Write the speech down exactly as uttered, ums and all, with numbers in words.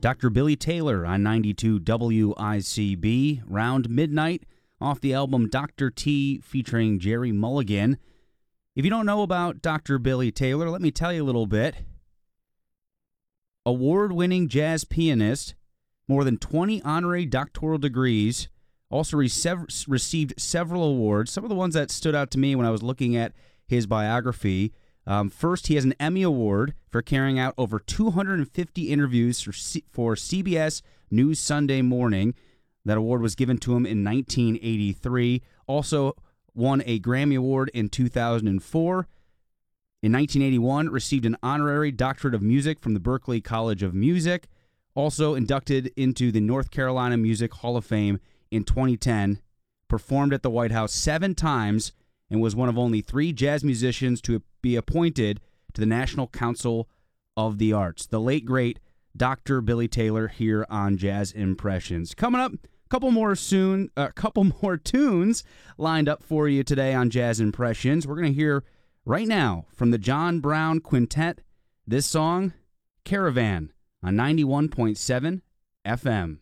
Doctor Billy Taylor on ninety-two W I C B, Round Midnight, off the album Doctor T featuring Jerry Mulligan. If you don't know about Doctor Billy Taylor, let me tell you a little bit. Award-winning jazz pianist, more than twenty honorary doctoral degrees, also recev- received several awards. Some of the ones that stood out to me when I was looking at his biography. Um, first, he has an Emmy Award for carrying out over two hundred fifty interviews for, C- for C B S News Sunday Morning. That award was given to him in nineteen eighty-three. Also won a Grammy Award in two thousand four. In nineteen eighty-one, received an honorary doctorate of music from the Berklee College of Music. Also inducted into the North Carolina Music Hall of Fame in twenty ten. Performed at the White House seven times and was one of only three jazz musicians to be appointed to the National Council of the Arts. The late, great Doctor Billy Taylor here on Jazz Impressions. Coming up, a couple more soon, a uh, couple more tunes lined up for you today on Jazz Impressions. We're going to hear right now from the John Brown Quintet, this song, Caravan, on ninety-one point seven F M.